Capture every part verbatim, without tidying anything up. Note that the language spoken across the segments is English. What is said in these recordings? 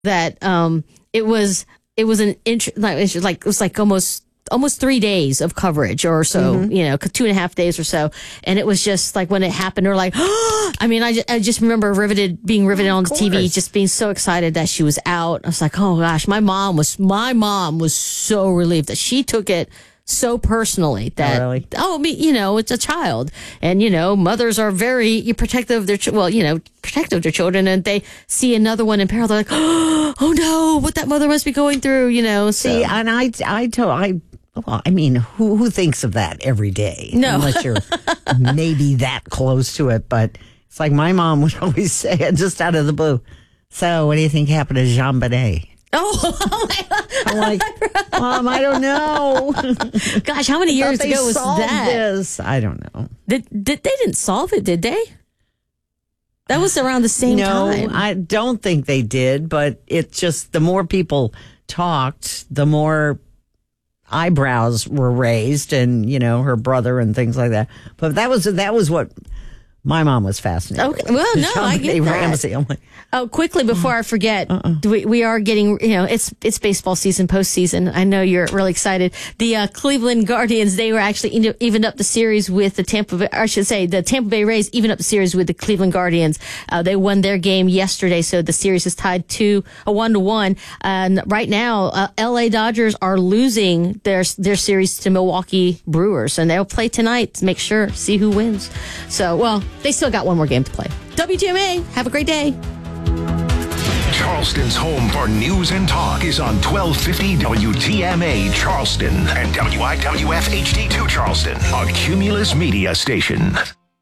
that um, it was it was an int- like it was like it was like almost almost three days of coverage or so, mm-hmm. you know, two and a half days or so, and it was just like when it happened, we're like, oh! I mean, I just, I just remember riveted being riveted on the T V, just being so excited that she was out. I was like, oh gosh, my mom was my mom was so relieved that she took it so personally that, oh, really? oh, me, you know, it's a child. And, you know, mothers are very protective of their, ch- well, you know, protective of their children. And they see another one in peril. They're like, oh, no, what that mother must be going through, you know. So. See, and I, I told, I, well, I mean, who, who thinks of that every day? No. Unless you're maybe that close to it. But it's like my mom would always say it just out of the blue. So what do you think happened to Jean Benet? Oh, I'm like, Mom, I don't know. Gosh, how many years ago was that? This. I don't know. Did, did they didn't solve it, did they? That was around the same no, time. No, I don't think they did. But it's just the more people talked, the more eyebrows were raised, and you know, her brother and things like that. But that was that was what my mom was fascinated. Okay, well, no, I get that. Ramsey. I'm like, oh, quickly before I forget, uh-uh. we, we are getting, you know, it's it's baseball season, postseason. I know you're really excited. The uh, Cleveland Guardians, they were actually evened up the series with the Tampa Bay, I should say, the Tampa Bay Rays evened up the series with the Cleveland Guardians. Uh, they won their game yesterday, so the series is tied to a one to one. And right now, uh, L A Dodgers are losing their their series to Milwaukee Brewers, and they'll play tonight to make sure, see who wins. So, well, they still got one more game to play. W T M A, have a great day. Charleston's home for news and talk is on twelve fifty W T M A Charleston and W I W F H D two Charleston, a Cumulus media station.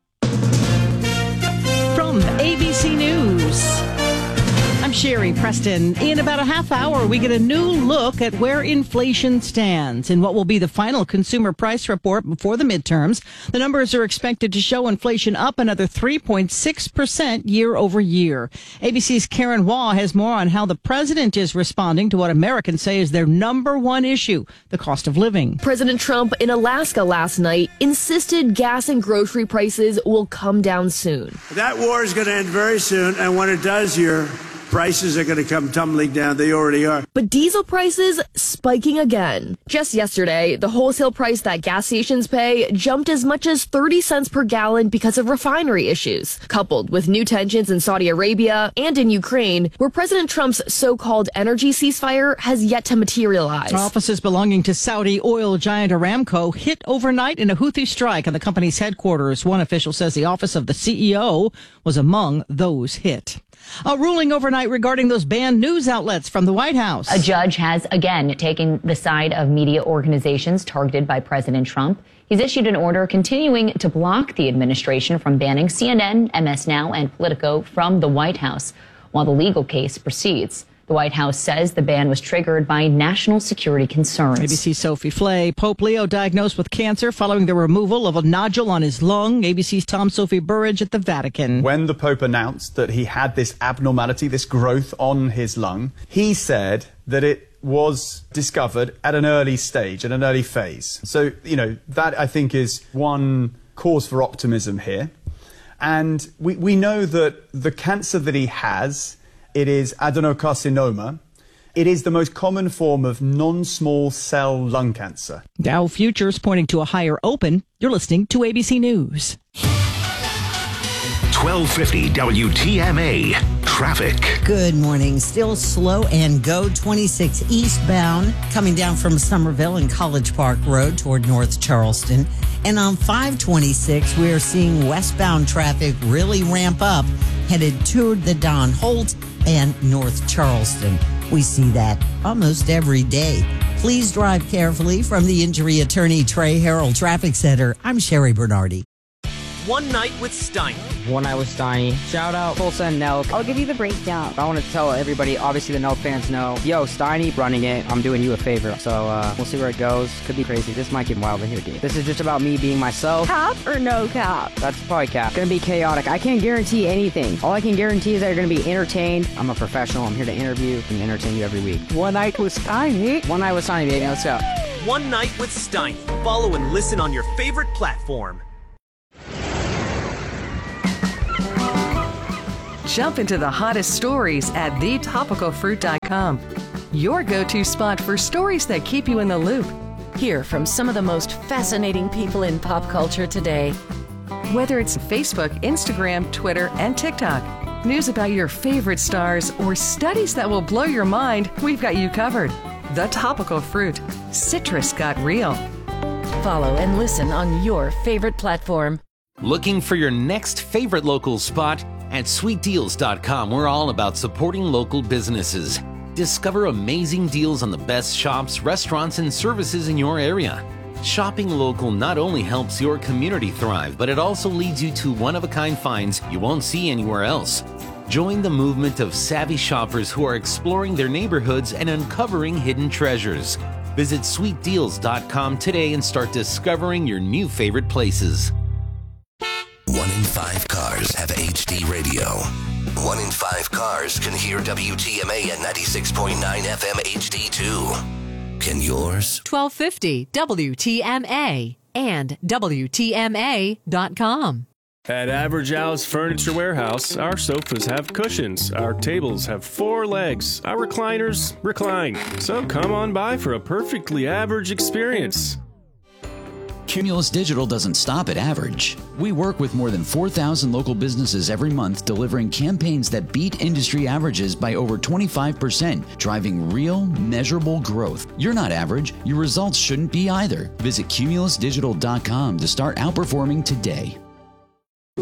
From A B C News, I'm Sherry Preston. In about a half hour, we get a new look at where inflation stands in what will be the final consumer price report before the midterms. The numbers are expected to show inflation up another three point six percent year over year. A B C's Karen Waugh has more on how the president is responding to what Americans say is their number one issue, the cost of living. President Trump in Alaska last night insisted gas and grocery prices will come down soon. That war is going to end very soon, and when it does, your prices are going to come tumbling down. They already are. But diesel prices spiking again. Just yesterday, the wholesale price that gas stations pay jumped as much as thirty cents per gallon because of refinery issues, coupled with new tensions in Saudi Arabia and in Ukraine, where President Trump's so-called energy ceasefire has yet to materialize. Offices belonging to Saudi oil giant Aramco hit overnight in a Houthi strike on the company's headquarters. One official says the office of the C E O was among those hit. A ruling overnight regarding those banned news outlets from the White House. A judge has again taken the side of media organizations targeted by President Trump. He's issued an order continuing to block the administration from banning C N N, M S Now, and Politico from the White House while the legal case proceeds. The White House says the ban was triggered by national security concerns. A B C's Sophie Flay. Pope Leo diagnosed with cancer following the removal of a nodule on his lung. A B C's Tom Sophie Burridge at the Vatican. When the Pope announced that he had this abnormality, this growth on his lung, he said that it was discovered at an early stage, at an early phase. So, you know, that I think is one cause for optimism here. And we, we know that the cancer that he has, it is adenocarcinoma. It is the most common form of non-small cell lung cancer. Dow futures pointing to a higher open. You're listening to A B C News. twelve fifty W T M A traffic. Good morning. Still slow and go twenty-six eastbound coming down from Somerville and College Park Road toward North Charleston. And on five twenty-six, we are seeing westbound traffic really ramp up headed toward the Don Holt and North Charleston. We see that almost every day. Please drive carefully. From the injury attorney Trey Harrell Traffic Center, I'm Sherry Bernardi. One Night with Steiny. One Night with Steiny. Shout out Tulsa and Nelk. I'll give you the breakdown. I want to tell everybody, obviously the Nelk fans know, yo, Steiny running it, I'm doing you a favor. So uh, we'll see where it goes. Could be crazy. This might get wild in here, dude. This is just about me being myself. Cap or no cap? That's probably cap. Gonna be chaotic. I can't guarantee anything. All I can guarantee is that you're gonna be entertained. I'm a professional. I'm here to interview and entertain you every week. One Night with Steiny. One Night with Steiny, baby. Let's go. One Night with Steiny. Follow and listen on your favorite platform. Jump into the hottest stories at the topical fruit dot com. Your go-to spot for stories that keep you in the loop. Hear from some of the most fascinating people in pop culture today. Whether it's Facebook, Instagram, Twitter, and TikTok, news about your favorite stars, or studies that will blow your mind, we've got you covered. The Topical Fruit. Citrus got real. Follow and listen on your favorite platform. Looking for your next favorite local spot? At sweet deals dot com, we're all about supporting local businesses. Discover amazing deals on the best shops, restaurants, and services in your area. Shopping local not only helps your community thrive, but it also leads you to one-of-a-kind finds you won't see anywhere else. Join the movement of savvy shoppers who are exploring their neighborhoods and uncovering hidden treasures. Visit sweet deals dot com today and start discovering your new favorite places. One in five cars have H D radio. One in five cars can hear W T M A at ninety-six point nine F M H D too. Can yours? twelve fifty W T M A and W T M A dot com. At Average Al's Furniture Warehouse, our sofas have cushions, our tables have four legs, our recliners recline. So come on by for a perfectly average experience. Cumulus Digital doesn't stop at average. We work with more than four thousand local businesses every month, delivering campaigns that beat industry averages by over twenty-five percent, driving real, measurable growth. You're not average. Your results shouldn't be either. Visit cumulus digital dot com to start outperforming today.